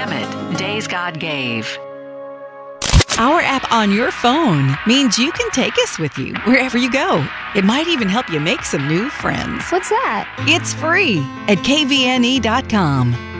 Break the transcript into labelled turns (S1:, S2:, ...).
S1: Emmett, Days God Gave.
S2: Our app on your phone means you can take us with you wherever you go. It might even help you make some new friends.
S3: What's that?
S2: It's free at kvne.com.